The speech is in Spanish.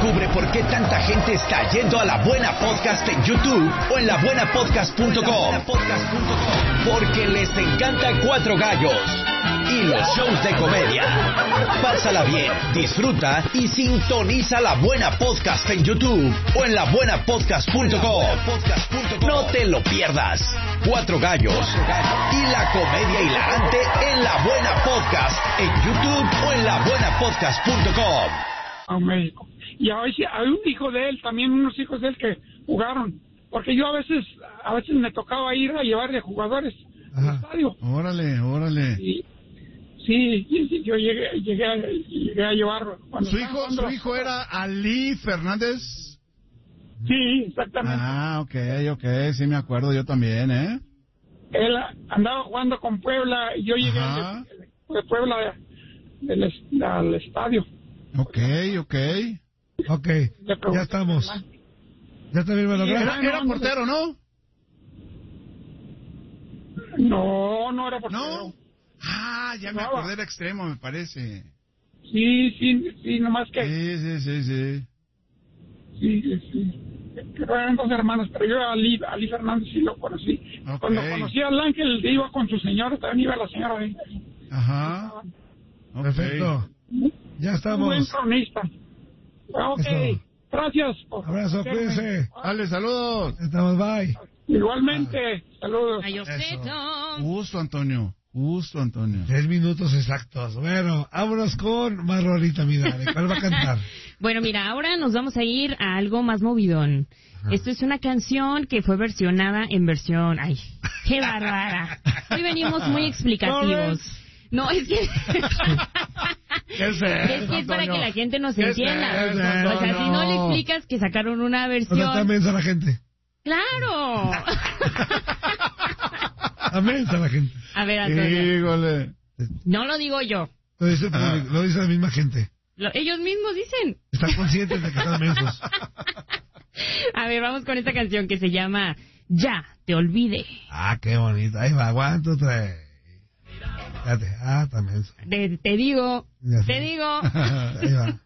Descubre por qué tanta gente está yendo a La Buena Podcast en YouTube o en labuenapodcast.com. Porque les encanta Cuatro Gallos y los shows de comedia. Pásala bien, disfruta y sintoniza La Buena Podcast en YouTube o en labuenapodcast.com. No te lo pierdas. Cuatro Gallos y la comedia hilarante en La Buena Podcast en YouTube o en labuenapodcast.com. A México. Y a veces hay un hijo de él, también unos hijos de él que jugaron. Porque yo a veces me tocaba ir a llevar de jugadores al estadio. Órale. Sí, yo llegué a llevar. ¿Su hijo era Ali Fernández? Sí, exactamente. Ok, sí me acuerdo yo también, ¿eh? Él andaba jugando con Puebla y yo llegué de Puebla al estadio. Ok, ya estamos. Ya también me lo Era portero, ¿no? No era portero. ¿No? Ya me acordé, era extremo, me parece. Sí, nomás que... Sí. Eran dos hermanos, pero yo a Ali Fernández sí lo conocí. Okay. Cuando conocí al Ángel, iba con su señora, también iba la señora ahí. Perfecto. Ya estamos. Un buen cronista. Ok, eso. Gracias. Abrazo, cuídense. Dale, saludos. Estamos, bye. Igualmente, saludos. Gusto, Antonio. 3 minutos exactos. Bueno, vámonos con más rolita, mi Dani. ¿Cuál va a cantar? Bueno, mira, ahora nos vamos a ir a algo más movidón. Esto es una canción que fue versionada en versión... ¡Ay, qué bárbara! Hoy venimos muy explicativos. No, es que... es para que la gente nos entienda. O sea, si no le explicas que sacaron una versión... ¿Dónde está mensa la gente? ¡Claro! Mensa la gente. A ver, Antonio. Híjole. No lo digo yo. Lo dice el público, lo dice la misma gente. Ellos mismos dicen. Están conscientes de que están mensos. A ver, vamos con esta canción que se llama Ya te olvidé. Qué bonito. Ahí va, 1, 2, 3. Fíjate, está menso. Te digo. Ahí va.